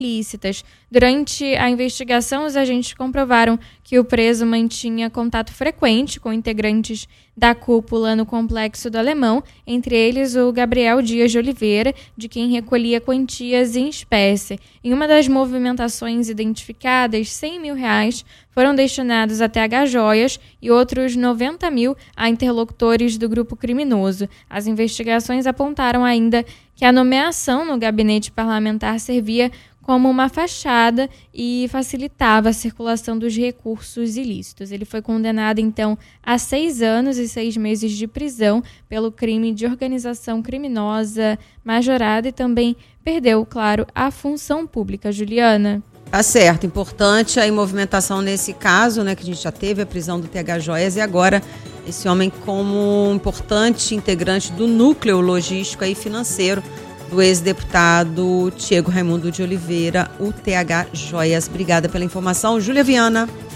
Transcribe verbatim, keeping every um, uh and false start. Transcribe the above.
ilícitas. Durante a investigação, os agentes comprovaram que o preso mantinha contato frequente com integrantes da cúpula no Complexo do Alemão, entre eles o Gabriel Dias de Oliveira, de quem recolhia quantias em espécie. Em uma das movimentações identificadas, cem mil reais foram destinados a T H Joias e outros noventa mil a interlocutores do grupo criminoso. As investigações apontaram ainda que a nomeação no gabinete parlamentar servia como uma fachada e facilitava a circulação dos recursos ilícitos. Ele foi condenado, então, a seis anos e seis meses de prisão pelo crime de organização criminosa majorada e também perdeu, claro, a função pública. Juliana. Tá certo, importante a movimentação nesse caso, né, que a gente já teve a prisão do T H Joias e agora esse homem como importante integrante do núcleo logístico e financeiro do ex-deputado Diego Raimundo de Oliveira, o T H Joias. Obrigada pela informação, Júlia Viana.